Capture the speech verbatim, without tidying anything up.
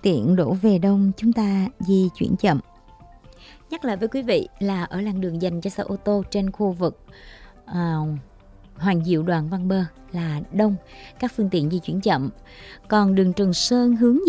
tiện đổ về đông chúng ta di chuyển chậm. Nhắc lại với quý vị là ở làn đường dành cho xe ô tô trên khu vực à, Hoàng Diệu Đoàn Văn Bơ là đông, các phương tiện di chuyển chậm. Còn đường Trường Sơn hướng